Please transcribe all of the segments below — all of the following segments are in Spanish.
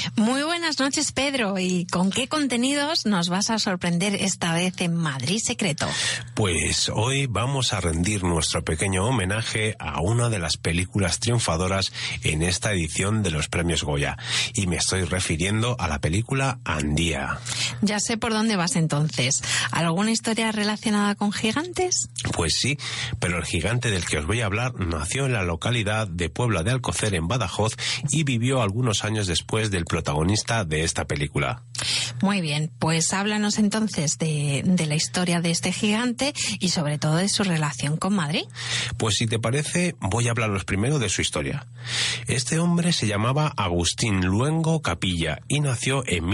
Muy buenas noches, Pedro. ¿Y con qué contenidos nos vas a sorprender esta vez en Madrid Secreto? Pues hoy vamos a rendir nuestro pequeño homenaje a una de las películas triunfadoras en esta edición de los Premios Goya. Y me estoy refiriendo a la película Andía. Ya sé por dónde vas entonces. ¿Alguna historia relacionada con gigantes? Pues sí, pero el gigante del que os voy a hablar nació en la localidad de Puebla de Alcocer, en Badajoz, y vivió algunos años después del protagonista de esta película. Muy bien, pues háblanos entonces de la historia de este gigante y sobre todo de su relación con Madrid. Pues si te parece, voy a hablaros primero de su historia. Este hombre se llamaba Agustín Luengo Capilla y nació en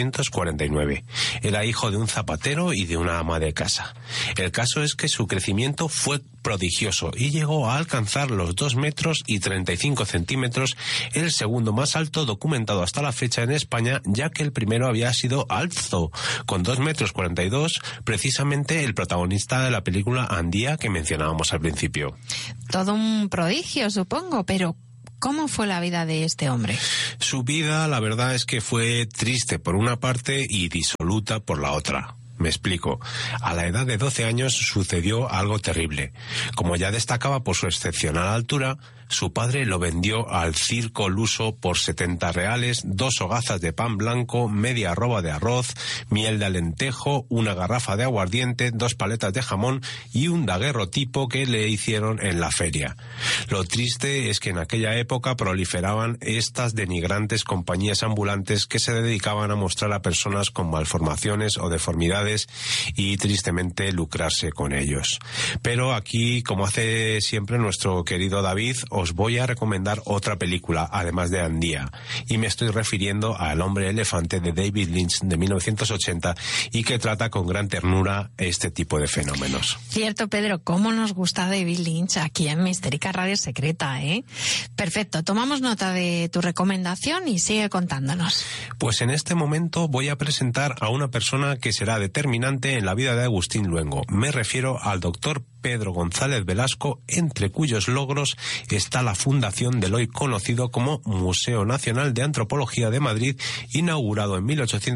1849. Era hijo de un zapatero y de una ama de casa. El caso es que su crecimiento fue prodigioso y llegó a alcanzar los 2 metros y 35 centímetros, el segundo más alto documentado hasta la fecha en España, ya que el primero había sido Alzo, con 2 metros 42, precisamente el protagonista de la película Andía que mencionábamos al principio. Todo un prodigio, supongo, pero ¿cómo fue la vida de este hombre? Su vida, la verdad es que fue triste por una parte y disoluta por la otra. Me explico. A la edad de 12 años sucedió algo terrible. Como ya destacaba por su excepcional altura, su padre lo vendió al circo luso por 70 reales, 2 hogazas de pan blanco, media arroba de arroz, miel de alentejo, una garrafa de aguardiente, 2 paletas de jamón y un daguerrotipo que le hicieron en la feria. Lo triste es que en aquella época proliferaban estas denigrantes compañías ambulantes que se dedicaban a mostrar a personas con malformaciones o deformidades y tristemente lucrarse con ellos. Pero aquí, como hace siempre nuestro querido David, os voy a recomendar otra película, además de Andía, y me estoy refiriendo a El hombre elefante de David Lynch de 1980 y que trata con gran ternura este tipo de fenómenos. Cierto, Pedro, cómo nos gusta David Lynch aquí en Mistérica Radio Secreta, ¿eh? Perfecto, tomamos nota de tu recomendación y sigue contándonos. Pues en este momento voy a presentar a una persona que será determinante en la vida de Agustín Luengo. Me refiero al doctor Pedro González Velasco, entre cuyos logros está la fundación del hoy conocido como Museo Nacional de Antropología de Madrid, inaugurado en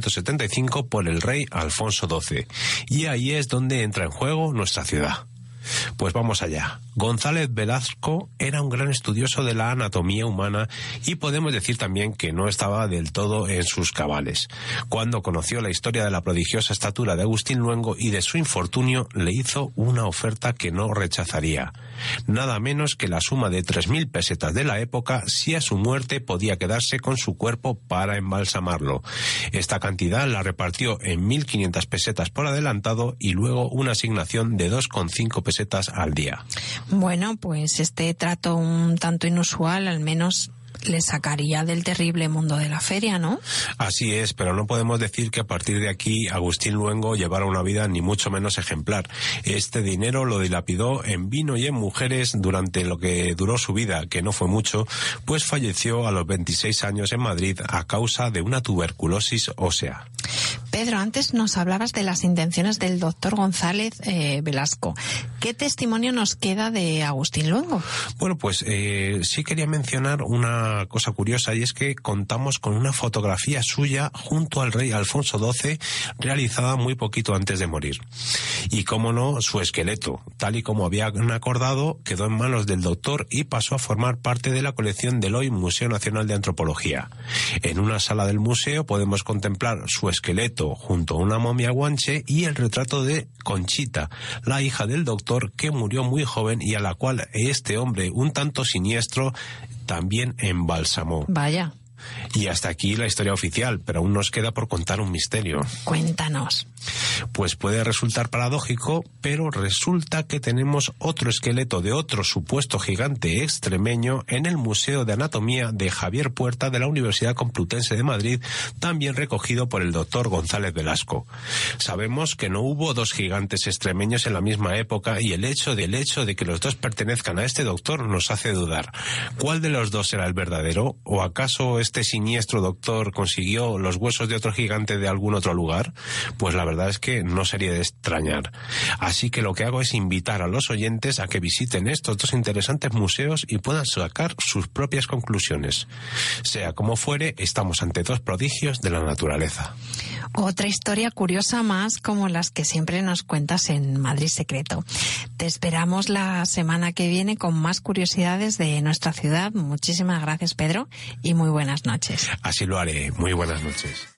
1875 por el rey Alfonso XII. Y ahí es donde entra en juego nuestra ciudad. Pues vamos allá. González Velasco era un gran estudioso de la anatomía humana y podemos decir también que no estaba del todo en sus cabales. Cuando conoció la historia de la prodigiosa estatura de Agustín Luengo y de su infortunio, le hizo una oferta que no rechazaría. Nada menos que la suma de 3.000 pesetas de la época si a su muerte podía quedarse con su cuerpo para embalsamarlo. Esta cantidad la repartió en 1.500 pesetas por adelantado y luego una asignación de 2,5 pesetas al día. Bueno, pues este trato un tanto inusual al menos le sacaría del terrible mundo de la feria, ¿no? Así es, pero no podemos decir que a partir de aquí Agustín Luengo llevara una vida ni mucho menos ejemplar. Este dinero lo dilapidó en vino y en mujeres durante lo que duró su vida, que no fue mucho, pues falleció a los 26 años en Madrid a causa de una tuberculosis ósea. Pedro, antes nos hablabas de las intenciones del doctor González Velasco. ¿Qué testimonio nos queda de Agustín Luengo? Bueno, pues sí quería mencionar una cosa curiosa, y es que contamos con una fotografía suya junto al rey Alfonso XII realizada muy poquito antes de morir. Y cómo no, su esqueleto, tal y como habían acordado, quedó en manos del doctor y pasó a formar parte de la colección del hoy Museo Nacional de Antropología. En una sala del museo podemos contemplar su esqueleto junto a una momia guanche y el retrato de Conchita, la hija del doctor que murió muy joven y a la cual este hombre un tanto siniestro también embalsamó. Vaya. Y hasta aquí la historia oficial, pero aún nos queda por contar un misterio. Cuéntanos. Pues puede resultar paradójico, pero resulta que tenemos otro esqueleto de otro supuesto gigante extremeño en el Museo de Anatomía de Javier Puerta de la Universidad Complutense de Madrid, también recogido por el doctor González Velasco. Sabemos que no hubo 2 gigantes extremeños en la misma época y el hecho de que los 2 pertenezcan a este doctor nos hace dudar. ¿Cuál de los 2 era el verdadero? ¿O acaso este siniestro siniestro doctor consiguió los huesos de otro gigante de algún otro lugar, pues la verdad es que no sería de extrañar. Así que lo que hago es invitar a los oyentes a que visiten estos dos interesantes museos y puedan sacar sus propias conclusiones. Sea como fuere, estamos ante dos prodigios de la naturaleza. Otra historia curiosa más como las que siempre nos cuentas en Madrid Secreto. Te esperamos la semana que viene con más curiosidades de nuestra ciudad. Muchísimas gracias, Pedro, y muy buenas noches. Así lo haré. Muy buenas noches.